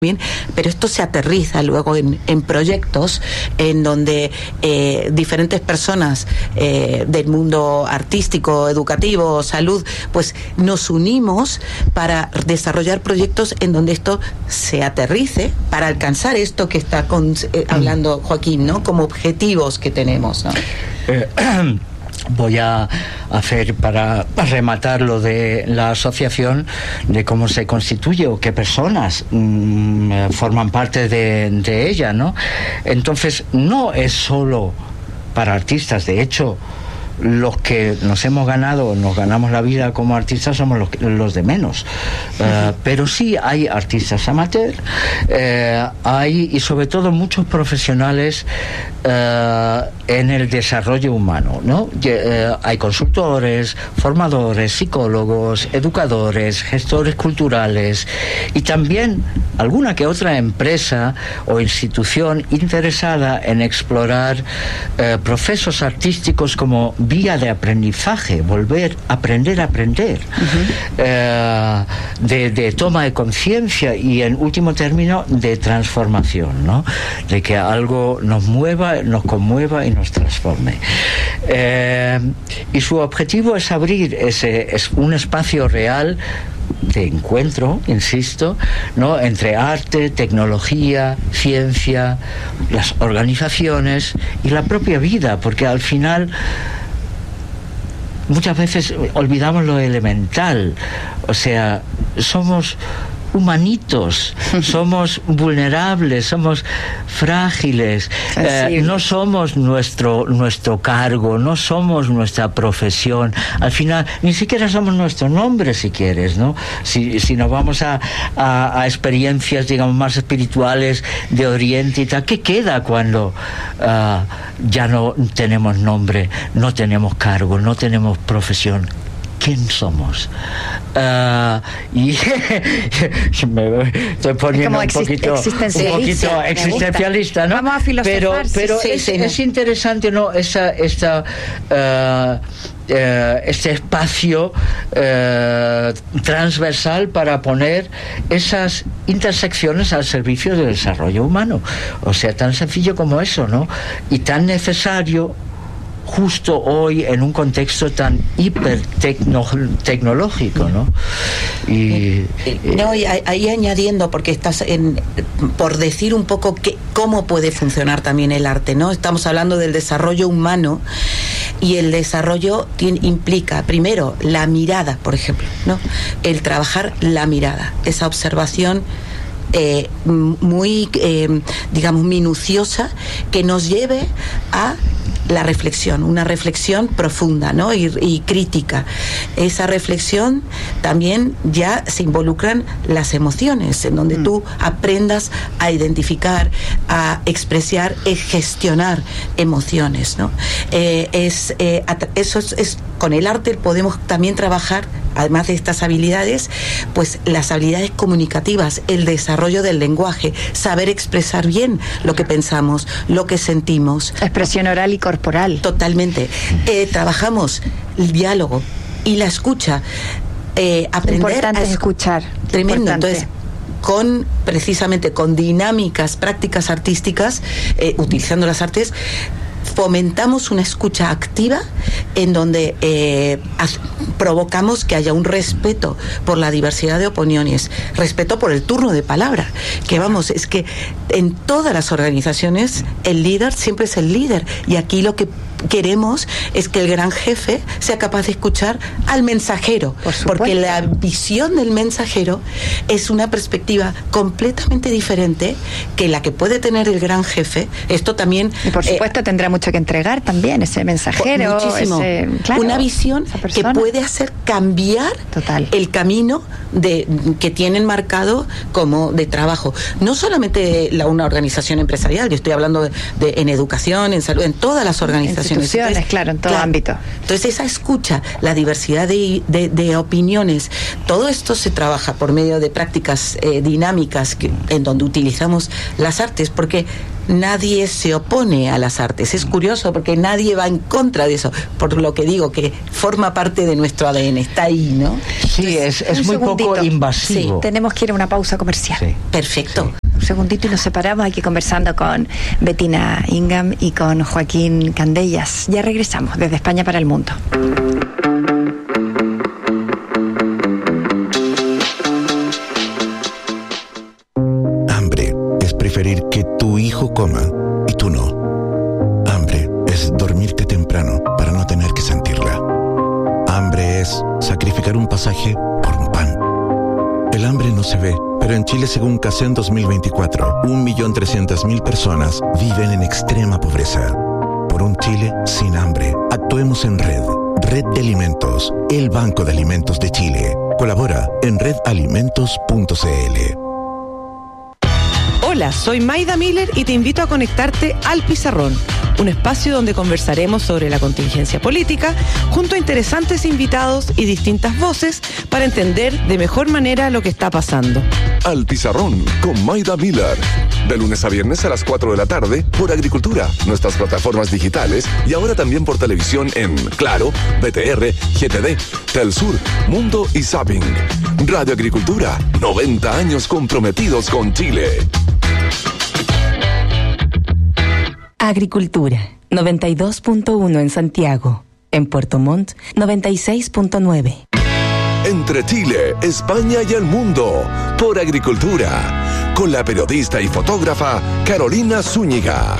bien, pero esto se aterriza luego en proyectos en donde diferentes personas del mundo artístico, educativo, salud, pues nos unimos para desarrollar proyectos en donde esto se aterrice para alcanzar esto que está hablando Joaquín, ¿no? Como objetivos que tenemos, ¿no? Voy a hacer, para rematar lo de la asociación, de cómo se constituye o qué personas forman parte de ella, ¿no? Entonces, no es solo para artistas. De hecho, los que nos ganamos la vida como artistas somos los de menos. Pero sí hay artistas amateur, hay, y sobre todo, muchos profesionales en el desarrollo humano, ¿no? Hay consultores, formadores, psicólogos, educadores, gestores culturales, y también alguna que otra empresa o institución interesada en explorar procesos artísticos como vía de aprendizaje, volver a aprender, de toma de conciencia y, en último término, de transformación, ¿no? De que algo nos mueva, nos conmueva y nos transforme. Y su objetivo es abrir un espacio real de encuentro, insisto, ¿no? Entre arte, tecnología, ciencia, las organizaciones y la propia vida, porque al final muchas veces olvidamos lo elemental. O sea, somos humanitos, somos vulnerables, somos frágiles, no somos nuestro cargo, no somos nuestra profesión, al final ni siquiera somos nuestro nombre, si quieres, ¿no? Si nos vamos a experiencias, digamos, más espirituales de Oriente y tal, ¿qué queda cuando ya no tenemos nombre, no tenemos cargo, no tenemos profesión? ¿Quién somos? Y me estoy poniendo un poquito existencialista, ¿no? Vamos a filosofar. Pero es interesante, ¿no? Este espacio transversal para poner esas intersecciones al servicio del desarrollo humano. O sea, tan sencillo como eso, ¿no? Y tan necesario justo hoy en un contexto tan hipertecnológico, ¿no? Y ahí añadiendo, porque estás por decir un poco cómo puede funcionar también el arte, ¿no? Estamos hablando del desarrollo humano, y el desarrollo implica, primero, la mirada, por ejemplo, ¿no? El trabajar la mirada, esa observación muy, digamos, minuciosa, que nos lleve a la reflexión, una reflexión profunda, ¿no? Y crítica. Esa reflexión también ya se involucran las emociones, en donde tú aprendas a identificar, a expresar, a gestionar emociones, ¿no? Eso es con el arte podemos también trabajar, además de estas habilidades, pues las habilidades comunicativas, el desarrollo del lenguaje, saber expresar bien lo que pensamos, lo que sentimos. Expresión oral y corporal. Totalmente. Trabajamos el diálogo y la escucha. Aprender importante a escuchar. Tremendo. Importante. Entonces, precisamente con dinámicas, prácticas artísticas, utilizando las artes, fomentamos una escucha activa en donde provocamos que haya un respeto por la diversidad de opiniones, respeto por el turno de palabra, que vamos, es que en todas las organizaciones el líder siempre es el líder, y aquí lo que queremos es que el gran jefe sea capaz de escuchar al mensajero, porque la visión del mensajero es una perspectiva completamente diferente que la que puede tener el gran jefe. Esto también, y por supuesto tendrá mucho que entregar también ese mensajero, muchísimo. Una visión que puede hacer cambiar el camino que tienen marcado como de trabajo, no solamente una organización empresarial, yo estoy hablando en educación, en salud, en todas las organizaciones. Instituciones, claro, en todo ámbito. Entonces, esa escucha, la diversidad de opiniones, todo esto se trabaja por medio de prácticas dinámicas en donde utilizamos las artes, porque nadie se opone a las artes. Es curioso porque nadie va en contra de eso, por lo que digo, que forma parte de nuestro ADN, está ahí, ¿no? Sí, es muy poco invasivo. Sí, tenemos que ir a una pausa comercial. Sí. Perfecto. Sí. Un segundito y nos separamos aquí conversando con Bettina Ingham y con Joaquín Candellas. Ya regresamos desde España para el mundo. Hambre es preferir que tu hijo coma y tú no. Hambre es dormirte temprano para no tener que sentirla. Hambre es sacrificar un pasaje por un pan. El hambre no se ve, pero en Chile, según CACEN 2024, 1.300.000 personas viven en extrema pobreza. Por un Chile sin hambre, actuemos en red. Red de Alimentos, el Banco de Alimentos de Chile. Colabora en redalimentos.cl. Hola, soy Maida Miller y te invito a conectarte al Pizarrón, un espacio donde conversaremos sobre la contingencia política junto a interesantes invitados y distintas voces para entender de mejor manera lo que está pasando. Al Pizarrón con Maida Miller, de lunes a viernes a las 4 de la tarde por Agricultura, nuestras plataformas digitales y ahora también por televisión en Claro, BTR, GTD, Telsur, Mundo y Zapping. Radio Agricultura, 90 años comprometidos con Chile. Agricultura, 92.1 en Santiago. En Puerto Montt, 96.9. Entre Chile, España y el mundo, por Agricultura, con la periodista y fotógrafa Carolina Zúñiga.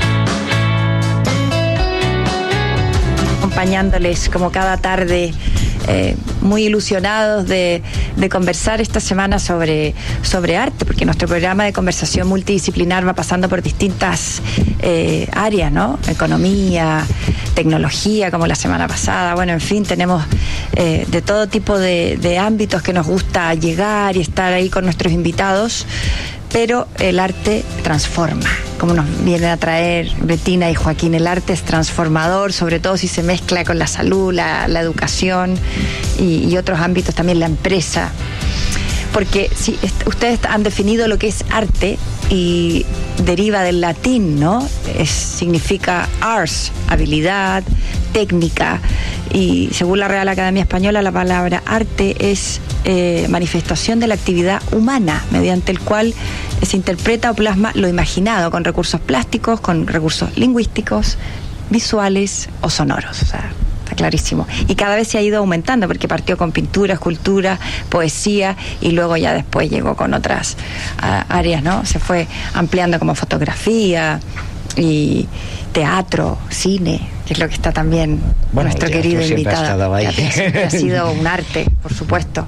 Acompañándoles como cada tarde, muy ilusionados de conversar esta semana sobre arte, porque nuestro programa de conversación multidisciplinar va pasando por distintas áreas, ¿no? Economía, tecnología, como la semana pasada, bueno, en fin, tenemos de todo tipo de ámbitos que nos gusta llegar y estar ahí con nuestros invitados, pero el arte transforma, como nos vienen a traer Bettina y Joaquín. El arte es transformador, sobre todo si se mezcla con la salud, la educación y otros ámbitos, también la empresa. Porque si ustedes han definido lo que es arte y deriva del latín, ¿no? Significa ars, habilidad, técnica, y según la Real Academia Española la palabra arte es manifestación de la actividad humana mediante el cual se interpreta o plasma lo imaginado con recursos plásticos, con recursos lingüísticos, visuales o sonoros. O sea, está clarísimo. Y cada vez se ha ido aumentando porque partió con pintura, escultura, poesía y luego ya después llegó con otras áreas, ¿no? Se fue ampliando como fotografía y teatro, cine, que es lo que está también nuestro querido invitado. Ha sido un arte, por supuesto.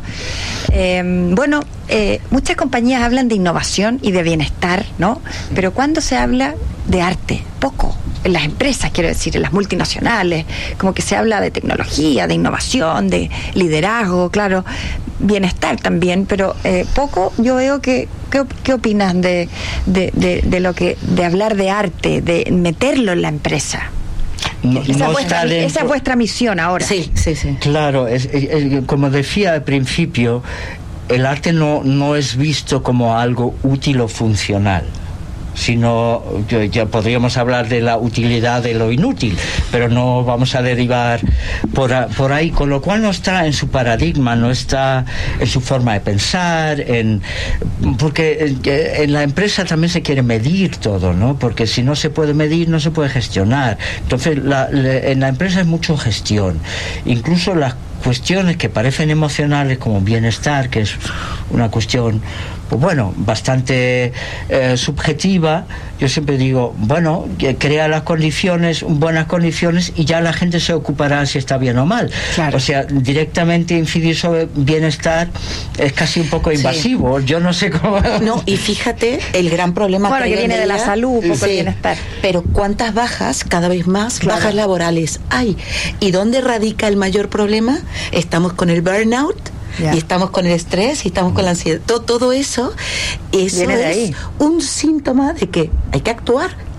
Muchas compañías hablan de innovación y de bienestar, ¿no? Pero cuando se habla de arte, poco. En las empresas, quiero decir, en las multinacionales, como que se habla de tecnología, de innovación, de liderazgo, claro, bienestar también, pero poco. Yo veo que ¿qué opinas de lo que, de hablar de arte, de meterlo en la empresa? Esa es vuestra misión ahora. Sí. Claro, como decía al principio, el arte no es visto como algo útil o funcional, sino ya podríamos hablar de la utilidad de lo inútil, pero no vamos a derivar por ahí, con lo cual no está en su paradigma, no está en su forma de pensar, porque en la empresa también se quiere medir todo, ¿no? Porque si no se puede medir, no se puede gestionar. Entonces en la empresa es mucho gestión, incluso las cuestiones que parecen emocionales como bienestar, que es una cuestión bastante subjetiva. Yo siempre digo, que crea las condiciones, buenas condiciones, y ya la gente se ocupará si está bien o mal. Claro. O sea, directamente incidir sobre bienestar es casi un poco invasivo. Sí. Yo no sé cómo. No, y fíjate el gran problema que viene de la salud, un poco el bienestar. Pero cuántas bajas, cada vez más, bajas laborales hay. ¿Y dónde radica el mayor problema? Estamos con el burnout. Y estamos con el estrés y estamos con la ansiedad. Todo eso es un síntoma de que hay que actuar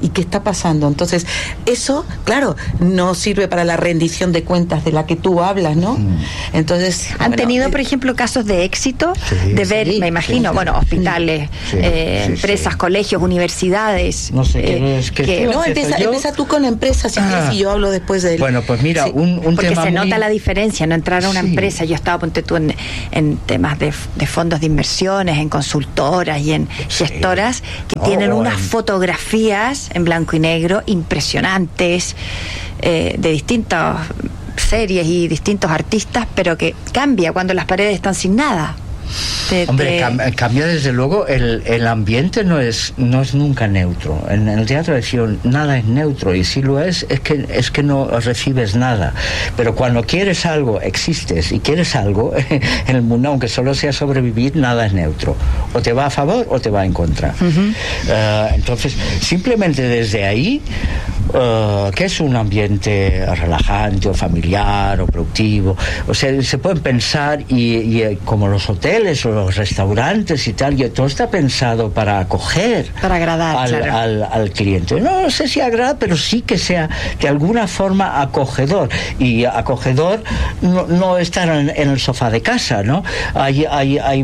¿Y qué está pasando? Entonces, eso, claro, no sirve para la rendición de cuentas de la que tú hablas, ¿no? Entonces, ¿Han tenido, por ejemplo, casos de éxito? De ver, me imagino, hospitales, empresas, colegios, universidades. No sé, empieza tú con la empresa, si quieres, y yo hablo después de él. Bueno, pues mira, un porque tema se nota la diferencia, no entrar a una empresa. Yo estaba, ponte tú, en temas de fondos de inversiones, en consultoras y en gestoras que tienen unas fotografías en blanco y negro impresionantes, de distintas series y distintos artistas, pero que cambia cuando las paredes están sin nada. Cambia desde luego. El ambiente no es nunca neutro. En el teatro de acción nada es neutro, y si lo es que no recibes nada. Pero cuando quieres algo, existes, y quieres algo en el mundo, aunque solo sea sobrevivir, nada es neutro. O te va a favor o te va en contra. Entonces, simplemente desde ahí, que es un ambiente relajante o familiar o productivo, o sea, se pueden pensar, y como los hoteles o los restaurantes y tal, y todo está pensado para acoger, para agradar al cliente. No sé si agrada, pero sí que sea de alguna forma acogedor. Y acogedor no estar en el sofá de casa, ¿no? Hay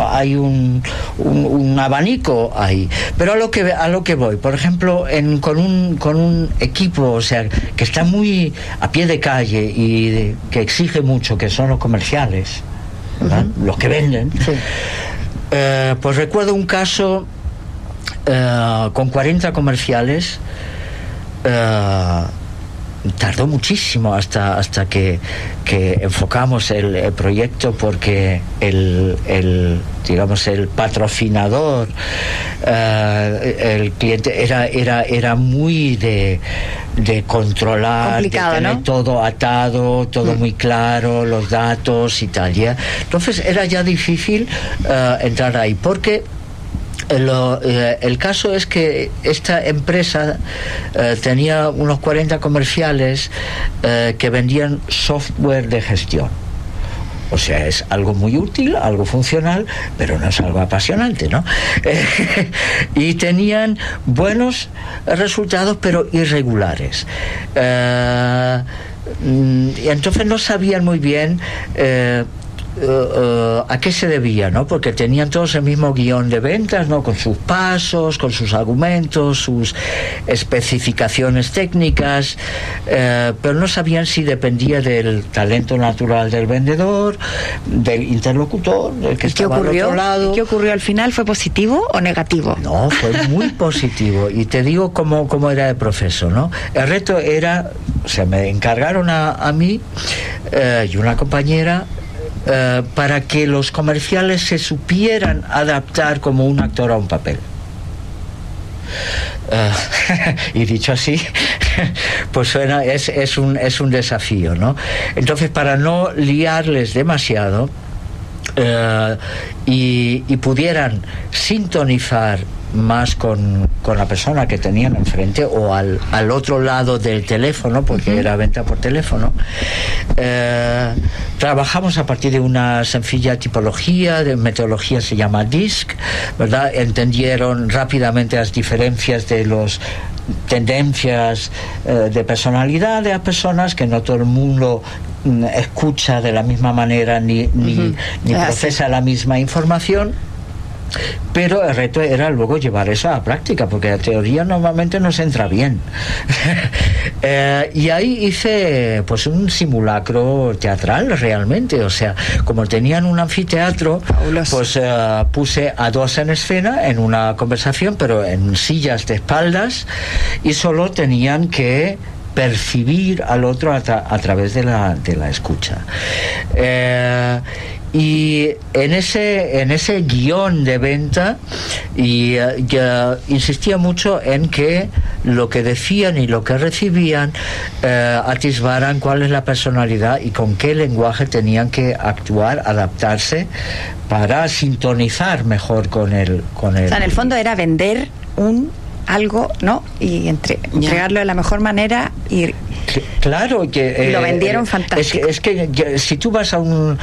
un abanico ahí. Pero a lo que voy, por ejemplo, con un equipo, o sea, que está muy a pie de calle y que exige mucho, que son los comerciales, ¿verdad? Los que venden. Pues recuerdo un caso con 40 comerciales. Tardó muchísimo hasta que enfocamos el proyecto, porque el patrocinador, el cliente era muy de controlar, complicado, de tener, ¿no?, todo atado, todo muy claro, los datos y tal, ¿ya? Entonces era ya difícil entrar ahí, porque el caso es que esta empresa tenía unos 40 comerciales que vendían software de gestión. O sea, es algo muy útil, algo funcional, pero no es algo apasionante, ¿no? Y tenían buenos resultados, pero irregulares. Y entonces no sabían muy bien a qué se debía, ¿no? Porque tenían todos el mismo guión de ventas, ¿no? Con sus pasos, con sus argumentos, sus especificaciones técnicas, pero no sabían si dependía del talento natural del vendedor, del interlocutor, del que estaba al otro lado. ¿Qué ocurrió al final? ¿Fue positivo o negativo? No, fue muy positivo, y te digo cómo era el proceso, ¿no? El reto era, o sea, me encargaron a mí y una compañera, para que los comerciales se supieran adaptar como un actor a un papel. Y dicho así, pues suena, es un desafío, ¿no? Entonces, para no liarles demasiado, y pudieran sintonizar más con la persona que tenían enfrente, o al otro lado del teléfono, porque era venta por teléfono, trabajamos a partir de una sencilla tipología, de metodología, se llama DISC, ¿verdad? Entendieron rápidamente las diferencias de los tendencias de personalidad de las personas, que no todo el mundo escucha de la misma manera ni procesa la misma información. Pero el reto era luego llevar eso a la práctica, porque la teoría normalmente no se entra bien. Y ahí hice pues un simulacro teatral realmente, o sea, como tenían un anfiteatro, pues puse a dos en escena en una conversación, pero en sillas de espaldas, y solo tenían que percibir al otro a través de la escucha. Y en ese guión de venta, ya insistía mucho en que lo que decían y lo que recibían atisbaran cuál es la personalidad y con qué lenguaje tenían que actuar, adaptarse para sintonizar mejor con el. O sea, en el fondo era vender un algo, ¿no? Y entregarlo de la mejor manera y claro que lo vendieron fantástico. Es que si tú vas a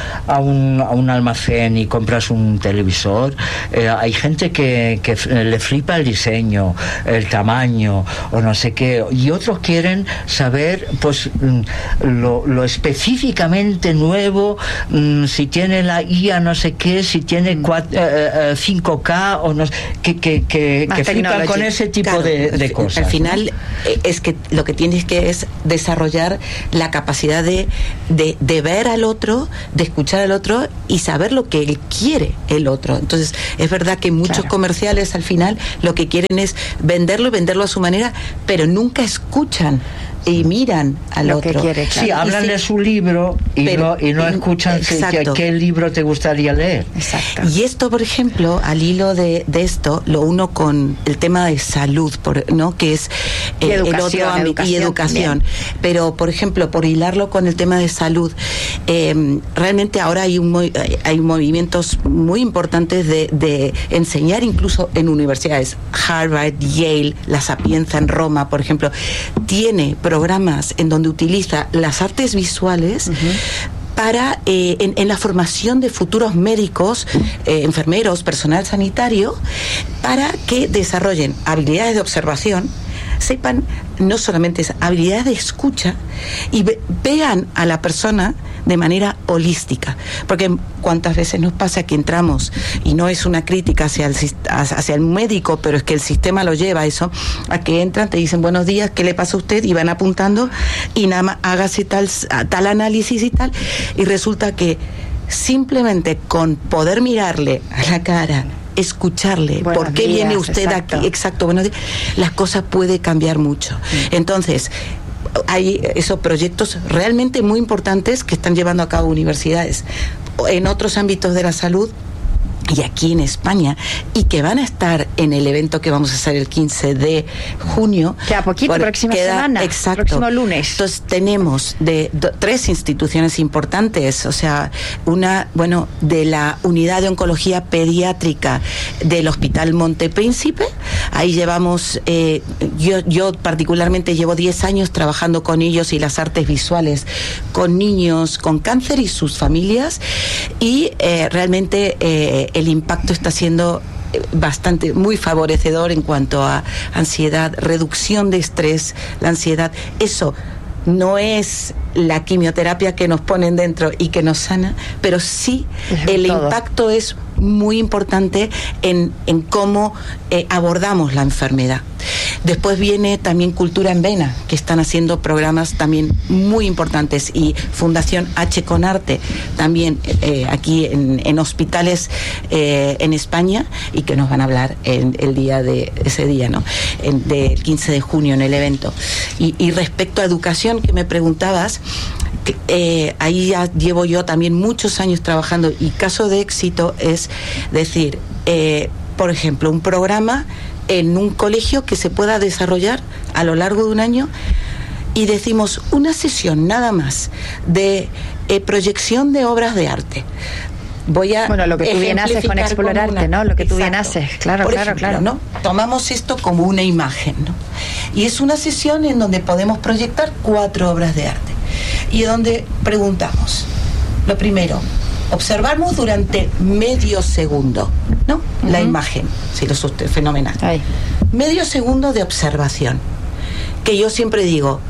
un almacén y compras un televisor, hay gente que le flipa el diseño, el tamaño o no sé qué, y otros quieren saber pues lo específicamente nuevo, si tiene la IA no sé qué, si tiene 5K o no, que flipan con ese tipo de cosas. Al final es que lo que tienes que es desarrollar la capacidad de ver al otro, de escuchar al otro y saber lo que él quiere el otro. Entonces es verdad que muchos comerciales al final lo que quieren es venderlo y venderlo a su manera, pero nunca escuchan y miran al lo otro. Que quiere, sí, hablan de su libro y no escuchan qué libro te gustaría leer. Exacto. Y esto, por ejemplo, al hilo de esto, lo uno con el tema de salud, ¿no? Que es el otro ámbito, y educación. Pero, por ejemplo, por hilarlo con el tema de salud, realmente ahora hay movimientos muy importantes de enseñar incluso en universidades. Harvard, Yale, la Sapienza en Roma, por ejemplo, tiene programas en donde utiliza las artes visuales para en la formación de futuros médicos, enfermeros, personal sanitario, para que desarrollen habilidades de observación, sepan no solamente habilidades de escucha y vean a la persona de manera holística, porque cuántas veces nos pasa que entramos, y no es una crítica hacia el médico, pero es que el sistema lo lleva a eso, a que entran, te dicen buenos días, ¿qué le pasa a usted? Y van apuntando y nada más hágase tal análisis y tal, y resulta que simplemente con poder mirarle a la cara, escucharle, buenos ¿por qué días, viene usted aquí? Exacto, buenos días, las cosas pueden cambiar mucho. Entonces, hay esos proyectos realmente muy importantes que están llevando a cabo universidades en otros ámbitos de la salud y aquí en España, y que van a estar en el evento que vamos a hacer el 15 de junio. Queda poquito, próxima semana. Exacto. Próximo lunes. Entonces tenemos tres instituciones importantes, o sea, una, de la Unidad de Oncología Pediátrica del Hospital Montepríncipe. Ahí llevamos, yo particularmente llevo 10 años trabajando con ellos y las artes visuales con niños con cáncer y sus familias, y realmente el impacto está siendo muy favorecedor en cuanto a ansiedad, reducción de estrés, la ansiedad. Eso no es la quimioterapia que nos ponen dentro y que nos sana, pero sí el impacto es muy importante en cómo abordamos la enfermedad. Después viene también Cultura en Vena, que están haciendo programas también muy importantes, y Fundación H con Arte también aquí en hospitales en España, y que nos van a hablar el día de ese día, ¿no? Del 15 de junio en el evento. Y respecto a educación, que me preguntabas, ahí ya llevo yo también muchos años trabajando, y caso de éxito es decir, por ejemplo, un programa en un colegio que se pueda desarrollar a lo largo de un año, y decimos una sesión nada más de proyección de obras de arte. Lo que tú bien haces con Explorar Arte, ¿no? Lo que tú bien haces, claro. ¿no? Tomamos esto como una imagen, ¿no? Y es una sesión en donde podemos proyectar 4 obras de arte, y donde preguntamos, lo primero, observamos durante medio segundo, ¿no? La imagen, si lo usted, fenomenal. Ay. Medio segundo de observación, que yo siempre digo,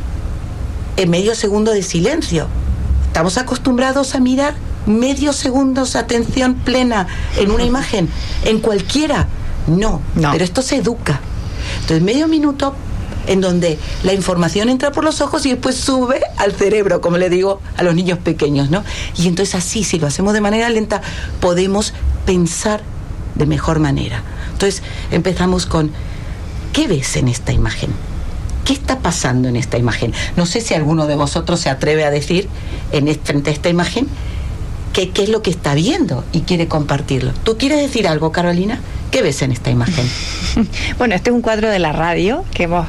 en medio segundo de silencio. Estamos acostumbrados a mirar medio segundo, atención plena en una imagen, en cualquiera. No, pero esto se educa. Entonces, medio minuto en donde la información entra por los ojos y después sube al cerebro, como le digo a los niños pequeños, ¿no? Y entonces así, si lo hacemos de manera lenta, podemos pensar de mejor manera. Entonces empezamos con, ¿qué ves en esta imagen? ¿Qué está pasando en esta imagen? No sé si alguno de vosotros se atreve a decir frente a esta imagen qué es lo que está viendo y quiere compartirlo. ¿Tú quieres decir algo, Carolina? ¿Qué ves en esta imagen? Bueno, este es un cuadro de la radio que hemos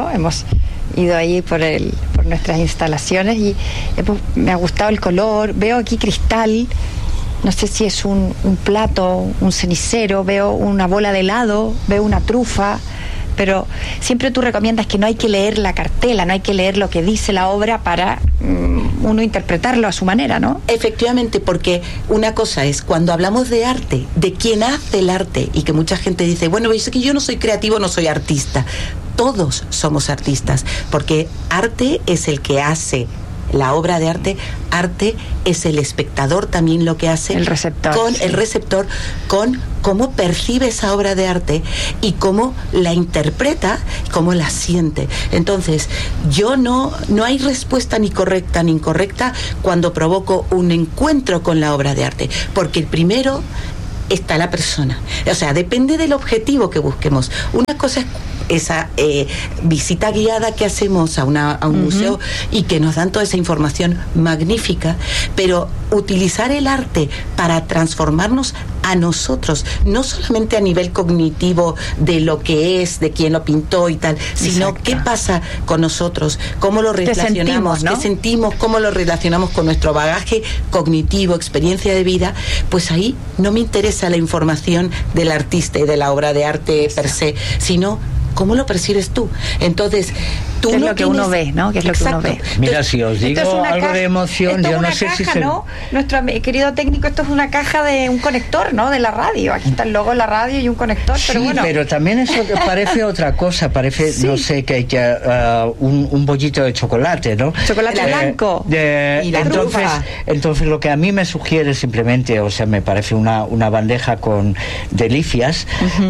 ido ahí por nuestras instalaciones, y me ha gustado el color. Veo aquí cristal, no sé si es un plato, un cenicero, veo una bola de helado, veo una trufa, pero siempre tú recomiendas que no hay que leer la cartela, no hay que leer lo que dice la obra para uno interpretarlo a su manera, ¿no? Efectivamente, porque una cosa es cuando hablamos de arte, de quién hace el arte, y que mucha gente dice, bueno, es que yo no soy creativo, no soy artista. Todos somos artistas, porque arte es el que hace la obra de arte. Arte es el espectador también lo que hace, el receptor, con sí. El receptor, con cómo percibe esa obra de arte y cómo la interpreta, cómo la siente. Entonces, yo no hay respuesta ni correcta ni incorrecta cuando provoco un encuentro con la obra de arte, porque el primero está la persona. O sea, depende del objetivo que busquemos. Una cosa es esa visita guiada que hacemos a un museo y que nos dan toda esa información magnífica, pero utilizar el arte para transformarnos a nosotros, no solamente a nivel cognitivo de lo que es, de quién lo pintó y tal, sino qué pasa con nosotros, cómo lo relacionamos, qué sentimos, cómo lo relacionamos con nuestro bagaje cognitivo, experiencia de vida. Pues ahí no me interesa la información del artista y de la obra de arte per se, sino cómo lo percibes tú. Entonces, tú ¿qué es lo que uno ve, ¿no? ¿Qué es lo que uno ve? Mira, si os digo algo de emoción, yo no sé si se... ¿no? Nuestro querido técnico, esto es una caja de un conector, ¿no? De la radio. Aquí está el logo de la radio y un conector, pero bueno. Pero también eso parece otra cosa, parece, no sé, que un bollito de chocolate, ¿no? Chocolate blanco. Y la entonces lo que a mí me sugiere simplemente, o sea, me parece una bandeja con delicias,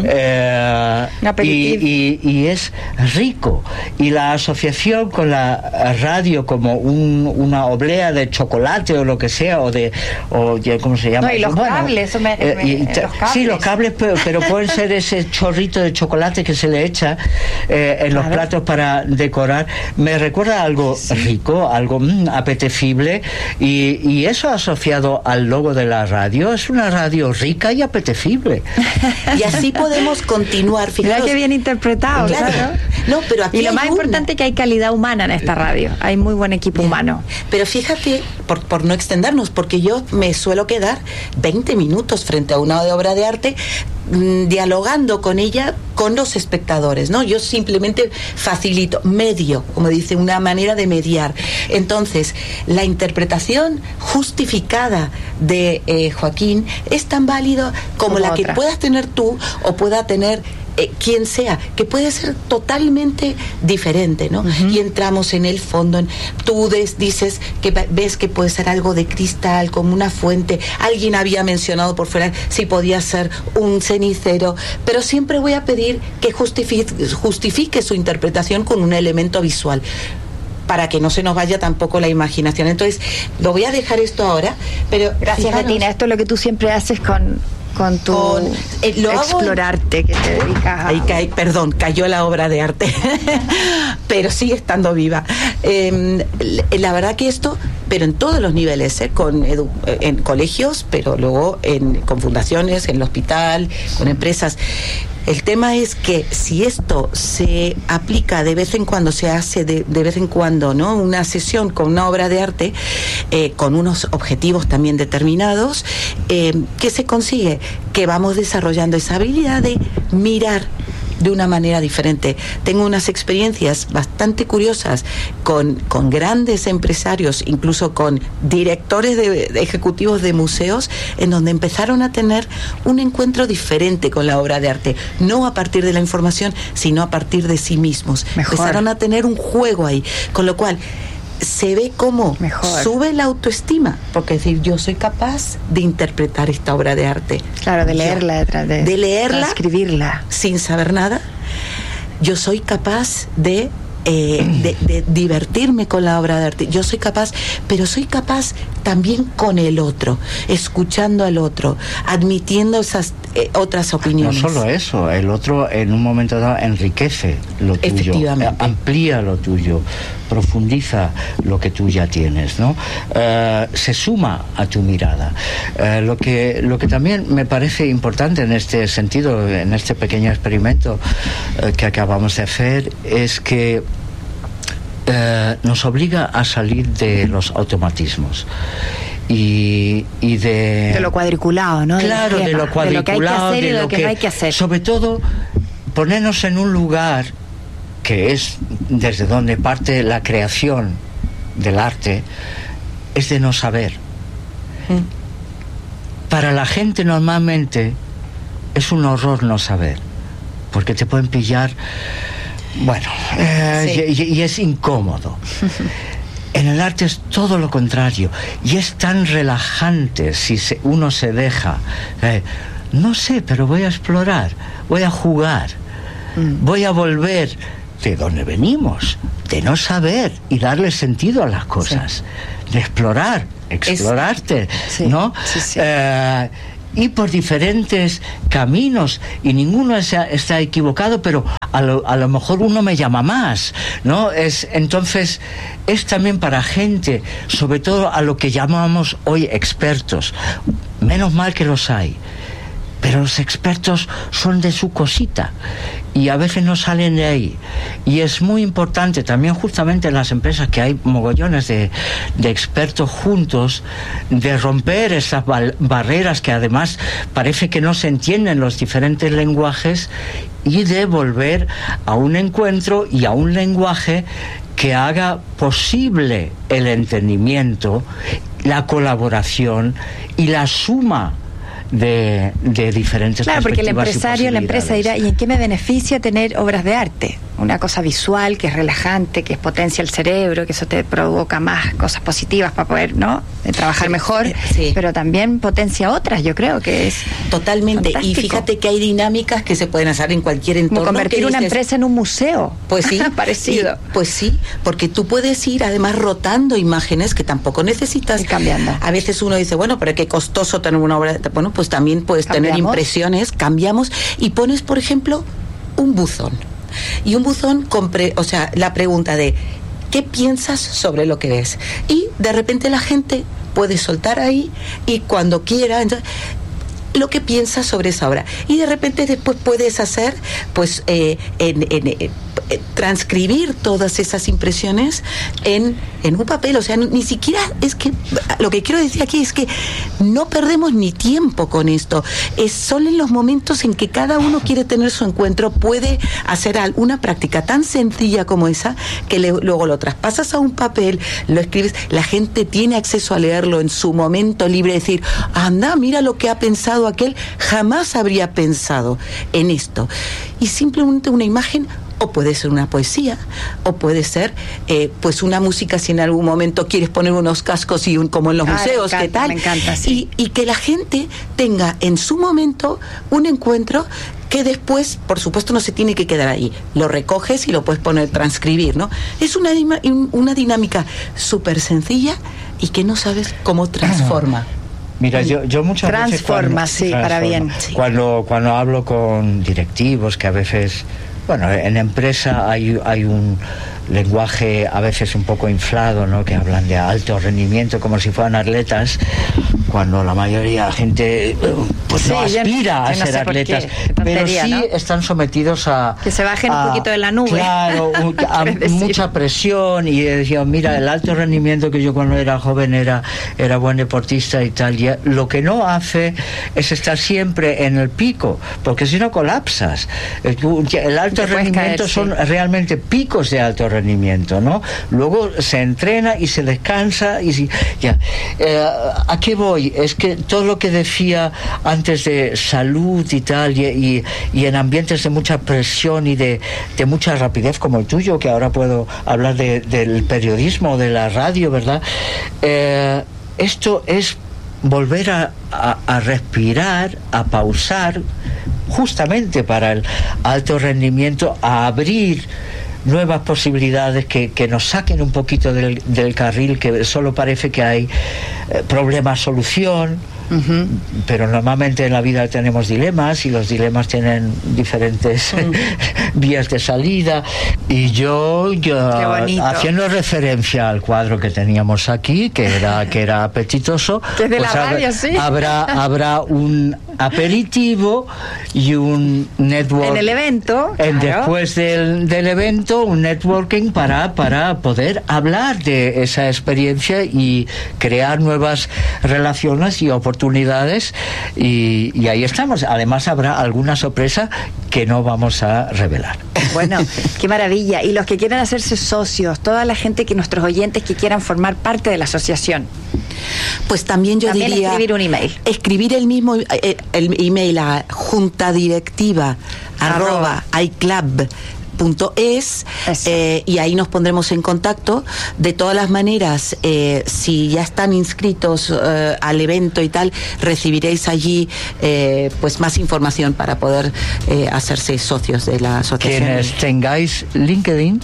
y es rico, y la asociación con la radio como una oblea de chocolate o lo que sea, o ¿cómo se llama? No, y los cables, los cables. Sí, los cables, pero pueden ser ese chorrito de chocolate que se le echa en los platos para decorar. Me recuerda a algo rico, algo apetecible, y eso asociado al logo de la radio, es una radio rica y apetecible. Y así podemos continuar. Mira qué bien interpretado. Claro. No, pero aquí y lo más importante es que hay calidad humana en esta radio. Hay muy buen equipo humano. Pero fíjate, por no extendernos, porque yo me suelo quedar 20 minutos frente a una obra de arte dialogando con ella, con los espectadores, ¿no? Yo simplemente facilito, medio, como dice, una manera de mediar. Entonces, la interpretación justificada de Joaquín es tan válida como la que puedas tener tú o pueda tener quien sea, que puede ser totalmente diferente, ¿no? Y entramos en el fondo, tú dices que ves que puede ser algo de cristal, como una fuente. Alguien había mencionado por fuera si podía ser un cenicero, pero siempre voy a pedir que justifique su interpretación con un elemento visual, para que no se nos vaya tampoco la imaginación. Entonces, lo voy a dejar esto ahora, pero gracias, Betina. Esto es lo que tú siempre haces con tu explorarte, que te dedicas a... Ahí cayó la obra de arte, pero sigue estando viva. La verdad que esto, pero en todos los niveles, en colegios, pero luego con fundaciones, en el hospital, con empresas. El tema es que si esto se aplica de vez en cuando, se hace de vez en cuando, ¿no? Una sesión con una obra de arte, con unos objetivos también determinados, ¿qué se consigue? Que vamos desarrollando esa habilidad de mirar de una manera diferente. Tengo unas experiencias bastante curiosas con grandes empresarios, incluso con directores de ejecutivos de museos, en donde empezaron a tener un encuentro diferente con la obra de arte, no a partir de la información, sino a partir de sí mismos. Empezaron a tener un juego ahí, con lo cual se ve cómo sube la autoestima, porque es decir, yo soy capaz de interpretar esta obra de arte. Claro, de leerla, de leerla, escribirla sin saber nada. Yo soy capaz de divertirme con la obra de arte. Yo soy capaz, pero soy capaz también con el otro, escuchando al otro, admitiendo esas otras opiniones. No solo eso, el otro en un momento dado enriquece lo tuyo, amplía lo tuyo, profundiza lo que tú ya tienes, ¿no? Se suma a tu mirada. Lo que también me parece importante en este sentido, en este pequeño experimento que acabamos de hacer, es que nos obliga a salir de los automatismos y de lo cuadriculado, ¿no? Claro, de lo cuadriculado, de lo que hay que hacer y de lo que no hay que hacer. Sobre todo ponernos en un lugar que es desde donde parte la creación del arte, es de no saber. Para la gente normalmente es un horror no saber, porque te pueden pillar, bueno, y es incómodo. En el arte es todo lo contrario, y es tan relajante si uno se deja. No sé, pero voy a explorar, voy a jugar, voy a volver de donde venimos, de no saber y darle sentido a las cosas, de explorarte, ¿no? Y por diferentes caminos, y ninguno está equivocado, pero a lo mejor uno me llama más, ¿no? Entonces es también para gente, sobre todo a lo que llamamos hoy expertos. Menos mal que los hay, pero los expertos son de su cosita y a veces no salen de ahí, y es muy importante también justamente en las empresas que hay mogollones de expertos juntos, de romper esas barreras que además parece que no se entienden los diferentes lenguajes, y de volver a un encuentro y a un lenguaje que haga posible el entendimiento, la colaboración y la suma de diferentes, claro, porque el empresario, la empresa dirá, ¿y en qué me beneficia tener obras de arte? Una cosa visual que es relajante, que potencia el cerebro, que eso te provoca más cosas positivas para poder, ¿no?, trabajar mejor, pero también potencia otras, yo creo que es totalmente fantástico. Y fíjate que hay dinámicas que se pueden hacer en cualquier entorno. Como convertir una empresa en un museo. Pues sí, parecido. Pues sí, porque tú puedes ir además rotando imágenes que tampoco necesitas. Y cambiando. A veces uno dice, bueno, pero qué costoso tener una obra. Bueno, pues también puedes tener impresiones, cambiamos y pones, por ejemplo, un buzón. Y un buzón, la pregunta de ¿qué piensas sobre lo que ves? Y de repente la gente puede soltar ahí y cuando quiera, entonces, lo que piensas sobre esa obra. Y de repente después puedes hacer, pues, transcribir todas esas impresiones en un papel. O sea, ni siquiera es que, lo que quiero decir aquí es que no perdemos ni tiempo con esto. Son en los momentos en que cada uno quiere tener su encuentro, puede hacer una práctica tan sencilla como esa, que luego lo traspasas a un papel, lo escribes, la gente tiene acceso a leerlo en su momento libre, decir, anda, mira lo que ha pensado aquel, jamás habría pensado en esto. Y simplemente una imagen, o puede ser una poesía, o puede ser pues una música, si en algún momento quieres poner unos cascos como en los museos, me encanta, ¿qué tal? Me encanta, sí. Y que la gente tenga en su momento un encuentro que después, por supuesto, no se tiene que quedar ahí. Lo recoges y lo puedes transcribir, ¿no? Es una dinámica súper sencilla y que no sabes cómo transforma. Mira, yo muchas veces para bien. Sí. Cuando hablo con directivos, que a veces, bueno, en empresa hay un lenguaje a veces un poco inflado, ¿no?, que hablan de alto rendimiento como si fueran atletas, cuando la mayoría de la gente pues no aspira a ser atletas, pero sí, ¿no?, están sometidos a que se bajen un poquito de la nube. Claro, a mucha presión, y decía, mira, el alto rendimiento, que yo cuando era joven era buen deportista y tal, y lo que no hace es estar siempre en el pico, porque si no colapsas. El alto rendimiento son realmente picos de alto rendimiento, ¿no? Luego se entrena y se descansa y ¿a qué voy? Es que todo lo que decía antes de salud y tal, y en ambientes de mucha presión y de mucha rapidez como el tuyo, que ahora puedo hablar del periodismo, de la radio, ¿verdad? Esto es volver a respirar, a pausar, justamente para el alto rendimiento, a abrir nuevas posibilidades que nos saquen un poquito del carril, que solo parece que hay problema-solución. Pero normalmente en la vida tenemos dilemas, y los dilemas tienen diferentes vías de salida. Y yo haciendo referencia al cuadro que teníamos aquí, que era apetitoso, que es de la radio, sí. habrá un aperitivo y un network en el evento, después del evento, un networking para poder hablar de esa experiencia y crear nuevas relaciones y oportunidades oportunidades y ahí estamos. Además habrá alguna sorpresa que no vamos a revelar. Bueno, qué maravilla. Y los que quieran hacerse socios, toda la gente, que nuestros oyentes que quieran formar parte de la asociación, pues también yo diría escribir un email. Escribir el mismo el email a juntadirectiva@iclub.es y ahí nos pondremos en contacto. De todas las maneras, si ya están inscritos al evento y tal, recibiréis allí pues más información para poder hacerse socios de la asociación. Quienes tengáis LinkedIn,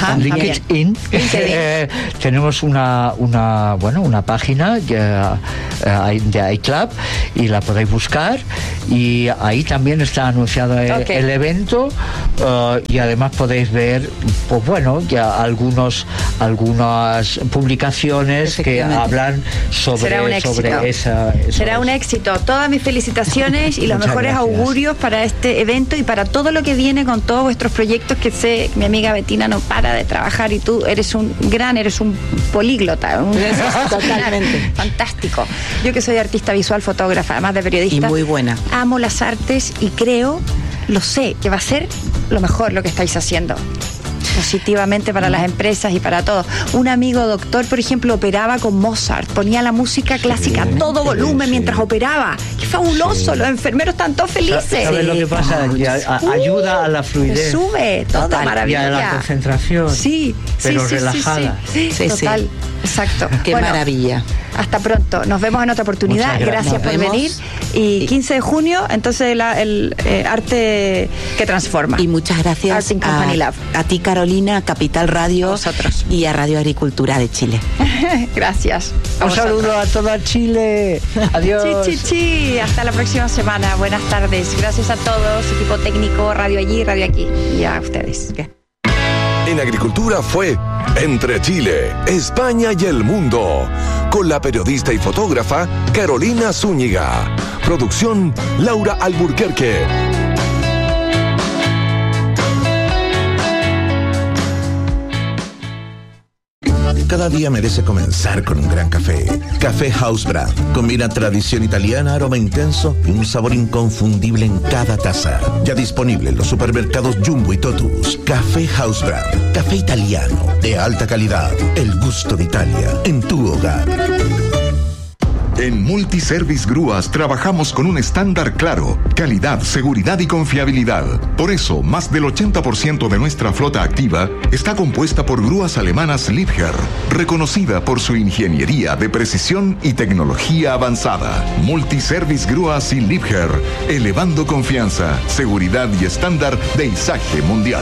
tenemos una página de iClub y la podéis buscar, y ahí también está anunciado el evento, y además podéis ver pues bueno, ya algunas publicaciones que hablan sobre esa. Será un éxito. Todas mis felicitaciones y los mejores augurios para este evento y para todo lo que viene con todos vuestros proyectos, que sé que mi amiga Bettina no para de trabajar, y tú eres un políglota, totalmente fantástico. Yo, que soy artista visual, fotógrafa, además de periodista, y muy buena, amo las artes y creo, lo sé, que va a ser lo mejor lo que estáis haciendo positivamente para las empresas y para todos. Un amigo doctor, por ejemplo, operaba con Mozart, ponía la música clásica a todo volumen mientras operaba. ¡Qué fabuloso! Los enfermeros están todos felices. ¿Sabes lo que pasa? Ayuda a la fluidez. Sube, todo maravilloso. Y a la concentración. Sí, pero relajada. Sí, total. Exacto. Qué maravilla. Hasta pronto. Nos vemos en otra oportunidad. Gracias por venir. Y 15 de junio, entonces el arte que transforma. Y muchas gracias a ti, Carolina, a Capital Radio, vosotros, y a Radio Agricultura de Chile. Gracias. Un saludo a toda Chile. Adiós. Chi. Hasta la próxima semana. Buenas tardes. Gracias a todos, equipo técnico, radio allí, radio aquí. Y a ustedes. En Agricultura fue Entre Chile, España y el Mundo, con la periodista y fotógrafa Carolina Zúñiga. Producción Laura Alburquerque. Cada día merece comenzar con un gran café. Café House Brand. Combina tradición italiana, aroma intenso y un sabor inconfundible en cada taza. Ya disponible en los supermercados Jumbo y Totus. Café House Brand. Café italiano de alta calidad. El gusto de Italia en tu hogar. En Multiservice Grúas trabajamos con un estándar claro: calidad, seguridad y confiabilidad. Por eso, más del 80% de nuestra flota activa está compuesta por grúas alemanas Liebherr, reconocida por su ingeniería de precisión y tecnología avanzada. Multiservice Grúas y Liebherr, elevando confianza, seguridad y estándar de izaje mundial.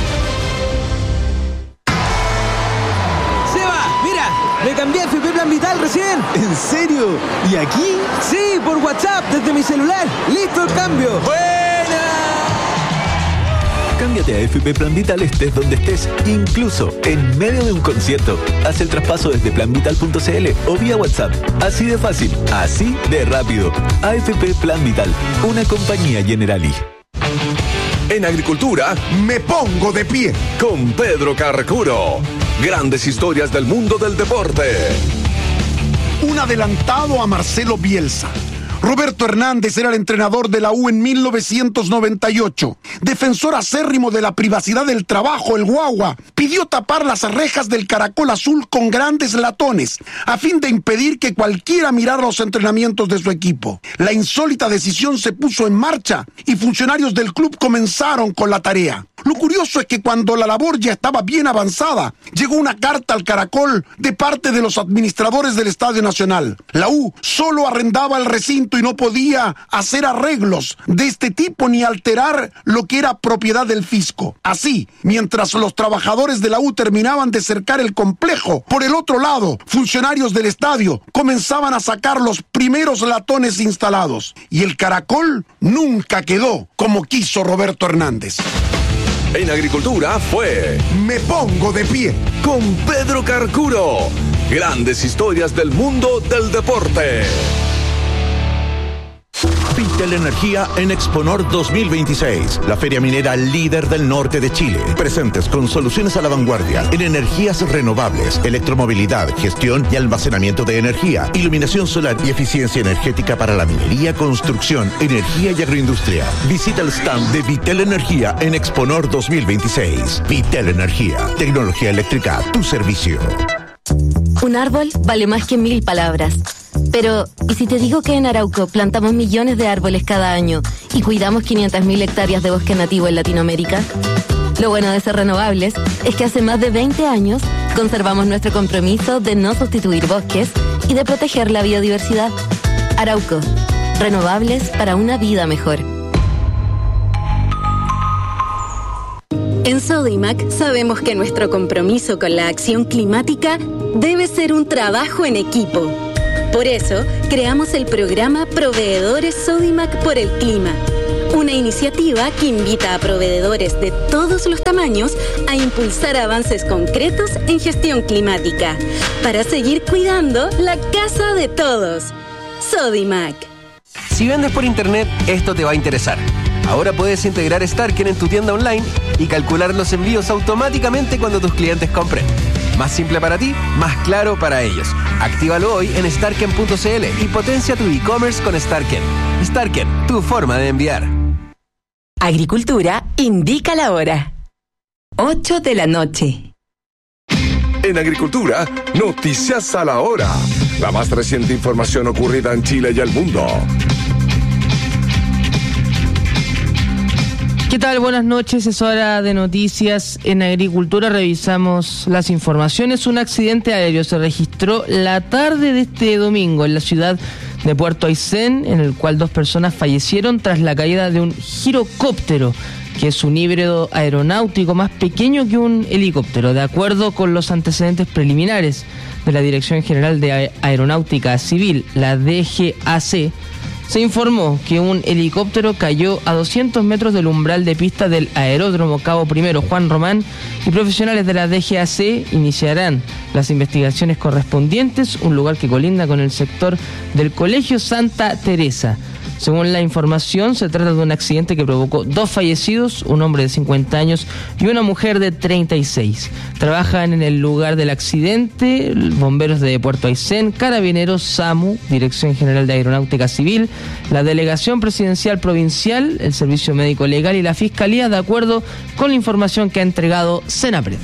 Me cambié a FP Plan Vital recién. ¿En serio? ¿Y aquí? Sí, por WhatsApp, desde mi celular. ¡Listo el cambio! ¡Buena! Cámbiate a FP Plan Vital estés donde estés, incluso en medio de un concierto. Haz el traspaso desde planvital.cl o vía WhatsApp. Así de fácil, así de rápido. AFP Plan Vital, una compañía Generali. En Agricultura, me pongo de pie con Pedro Carcuro. Grandes historias del mundo del deporte. Un adelantado a Marcelo Bielsa. Roberto Hernández era el entrenador de la U en 1998. Defensor acérrimo de la privacidad del trabajo, el Guagua pidió tapar las rejas del Caracol Azul con grandes latones, a fin de impedir que cualquiera mirara los entrenamientos de su equipo. La insólita decisión se puso en marcha y funcionarios del club comenzaron con la tarea. Lo curioso es que cuando la labor ya estaba bien avanzada, llegó una carta al Caracol de parte de los administradores del Estadio Nacional. La U solo arrendaba el recinto y no podía hacer arreglos de este tipo ni alterar lo que era propiedad del fisco. Así, mientras los trabajadores de la U terminaban de cercar el complejo, por el otro lado, funcionarios del estadio comenzaban a sacar los primeros latones instalados. Y el Caracol nunca quedó como quiso Roberto Hernández. En Agricultura fue Me pongo de pie con Pedro Carcuro. Grandes historias del mundo del deporte. Vitel Energía en Exponor 2026, la feria minera líder del norte de Chile. Presentes con soluciones a la vanguardia en energías renovables, electromovilidad, gestión y almacenamiento de energía, iluminación solar y eficiencia energética para la minería, construcción, energía y agroindustria. Visita el stand de Vitel Energía en Exponor 2026. Vitel Energía, tecnología eléctrica a tu servicio. Un árbol vale más que 1000 palabras. Pero, ¿y si te digo que en Arauco plantamos millones de árboles cada año y cuidamos 500.000 hectáreas de bosque nativo en Latinoamérica? Lo bueno de ser renovables es que hace más de 20 años conservamos nuestro compromiso de no sustituir bosques y de proteger la biodiversidad. Arauco, renovables para una vida mejor. En Sodimac sabemos que nuestro compromiso con la acción climática debe ser un trabajo en equipo. Por eso, creamos el programa Proveedores Sodimac por el Clima, una iniciativa que invita a proveedores de todos los tamaños a impulsar avances concretos en gestión climática, para seguir cuidando la casa de todos. Sodimac. Si vendes por internet, esto te va a interesar. Ahora puedes integrar Starken en tu tienda online y calcular los envíos automáticamente cuando tus clientes compren. Más simple para ti, más claro para ellos. Actívalo hoy en starken.cl y potencia tu e-commerce con Starken. Starken, tu forma de enviar. Agricultura indica la hora. 8 de la noche. En Agricultura, noticias a la hora. La más reciente información ocurrida en Chile y el mundo. ¿Qué tal? Buenas noches, es hora de noticias en Agricultura. Revisamos las informaciones. Un accidente aéreo se registró la tarde de este domingo en la ciudad de Puerto Aysén, en el cual 2 personas fallecieron tras la caída de un girocóptero, que es un híbrido aeronáutico más pequeño que un helicóptero. De acuerdo con los antecedentes preliminares de la Dirección General de Aeronáutica Civil, la DGAC, se informó que un helicóptero cayó a 200 metros del umbral de pista del Aeródromo Cabo I Juan Román, y profesionales de la DGAC iniciarán las investigaciones correspondientes, un lugar que colinda con el sector del Colegio Santa Teresa. Según la información, se trata de un accidente que provocó 2 fallecidos, un hombre de 50 años y una mujer de 36. Trabajan en el lugar del accidente bomberos de Puerto Aysén, Carabineros, SAMU, Dirección General de Aeronáutica Civil, la Delegación Presidencial Provincial, el Servicio Médico Legal y la Fiscalía, de acuerdo con la información que ha entregado Senapred.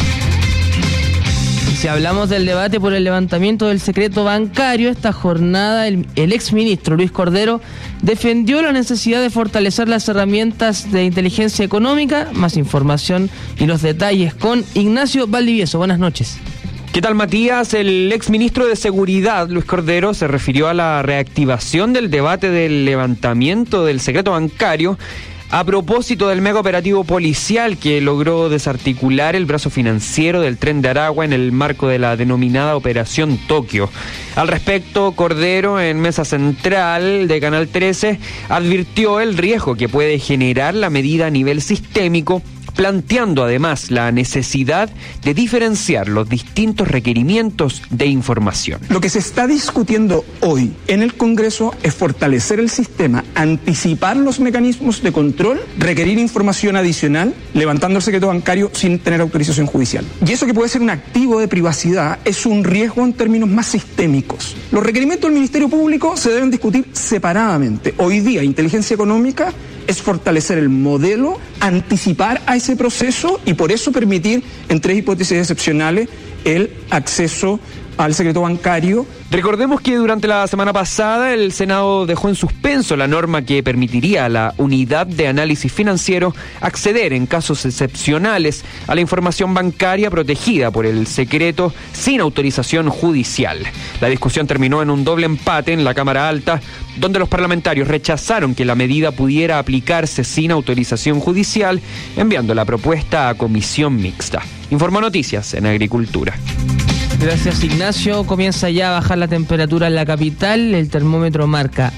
Si hablamos del debate por el levantamiento del secreto bancario, esta jornada el exministro Luis Cordero defendió la necesidad de fortalecer las herramientas de inteligencia económica. Más información y los detalles con Ignacio Valdivieso. Buenas noches. ¿Qué tal, Matías? El exministro de Seguridad, Luis Cordero, se refirió a la reactivación del debate del levantamiento del secreto bancario a propósito del mega operativo policial que logró desarticular el brazo financiero del Tren de Aragua en el marco de la denominada Operación Tokio. Al respecto, Cordero, en Mesa Central de Canal 13, advirtió el riesgo que puede generar la medida a nivel sistémico, planteando además la necesidad de diferenciar los distintos requerimientos de información. Lo que se está discutiendo hoy en el Congreso es fortalecer el sistema, anticipar los mecanismos de control, requerir información adicional, levantando el secreto bancario sin tener autorización judicial. Y eso, que puede ser un activo de privacidad, es un riesgo en términos más sistémicos. Los requerimientos del Ministerio Público se deben discutir separadamente. Hoy día, inteligencia económica es fortalecer el modelo, anticipar a ese proceso y por eso permitir, en 3 hipótesis excepcionales, el acceso al secreto bancario. Recordemos que durante la semana pasada el Senado dejó en suspenso la norma que permitiría a la Unidad de Análisis Financiero acceder en casos excepcionales a la información bancaria protegida por el secreto sin autorización judicial. La discusión terminó en un doble empate en la Cámara Alta, donde los parlamentarios rechazaron que la medida pudiera aplicarse sin autorización judicial, enviando la propuesta a comisión mixta. Informó Noticias en Agricultura. Gracias, Ignacio. Comienza ya a bajar la temperatura en la capital. El termómetro marca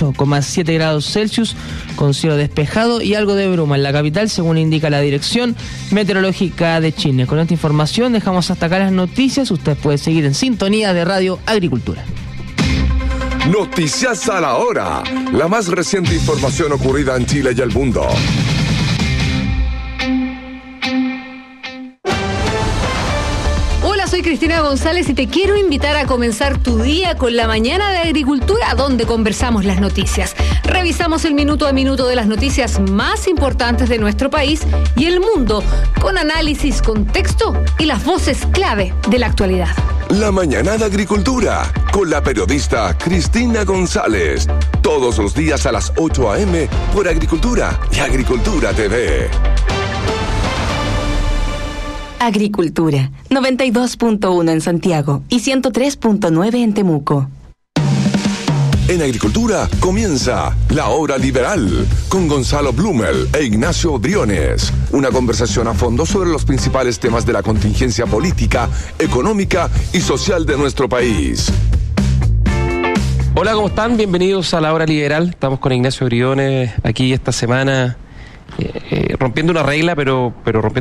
8,7 grados Celsius con cielo despejado y algo de bruma en la capital, según indica la Dirección Meteorológica de Chile. Con esta información dejamos hasta acá las noticias. Usted puede seguir en sintonía de Radio Agricultura. Noticias a la hora. La más reciente información ocurrida en Chile y el mundo. Hola, soy Cristina González y te quiero invitar a comenzar tu día con la mañana de Agricultura, donde conversamos las noticias. Revisamos el minuto a minuto de las noticias más importantes de nuestro país y el mundo, con análisis, contexto y las voces clave de la actualidad. La mañana de Agricultura, con la periodista Cristina González. Todos los días a las 8 a.m. por Agricultura y Agricultura TV. Agricultura, 92.1 en Santiago y 103.9 en Temuco. En Agricultura comienza La Hora Liberal con Gonzalo Blumel e Ignacio Briones. Una conversación a fondo sobre los principales temas de la contingencia política, económica y social de nuestro país. Hola, ¿cómo están? Bienvenidos a La Hora Liberal. Estamos con Ignacio Briones aquí esta semana rompiendo una regla, pero rompiendo